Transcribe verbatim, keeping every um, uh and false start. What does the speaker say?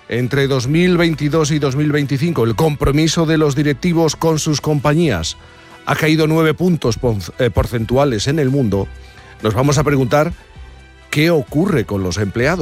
entre dos mil veintidós y dos mil veinticinco el compromiso de los directivos con sus compañías ha caído nueve puntos porcentuales en el mundo, nos vamos a preguntar qué ocurre con los empleados.